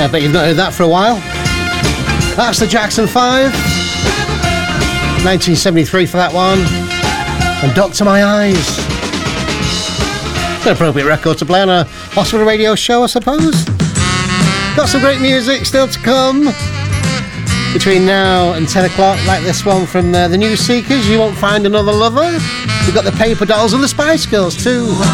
I bet you've not heard that for a while. That's the Jackson 5. 1973 for that one. And Doctor My Eyes. It's an appropriate record to play on a hospital radio show, I suppose. Got some great music still to come between now and 10 o'clock, like this one from the New Seekers, You Won't Find Another Lover. We've got the Paper Dolls and the Spice Girls too.